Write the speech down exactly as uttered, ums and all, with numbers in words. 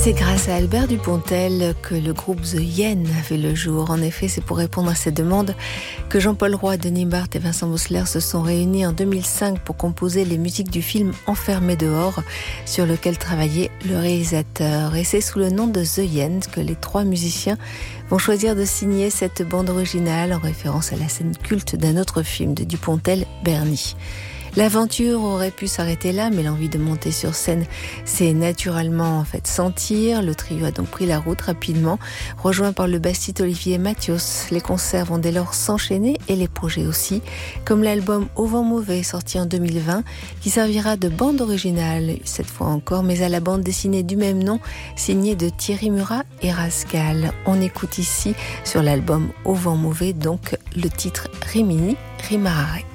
C'est grâce à Albert Dupontel que le groupe The Yen a fait le jour. En effet, c'est pour répondre à ces demandes que Jean-Paul Roy, Denis Barthes et Vincent Bossler se sont réunis en deux mille cinq pour composer les musiques du film Enfermé dehors, sur lequel travaillait le réalisateur. Et c'est sous le nom de The Yen que les trois musiciens vont choisir de signer cette bande originale en référence à la scène culte d'un autre film de Dupontel, Bernie. L'aventure aurait pu s'arrêter là, mais l'envie de monter sur scène s'est naturellement en fait sentir. Le trio a donc pris la route rapidement, rejoint par le bassiste Olivier Mathios. Les concerts vont dès lors s'enchaîner et les projets aussi, comme l'album Au vent mauvais sorti en deux mille vingt, qui servira de bande originale cette fois encore, mais à la bande dessinée du même nom, signée de Thierry Murat et Rascal. On écoute ici sur l'album Au vent mauvais donc le titre Rimini Rimarare.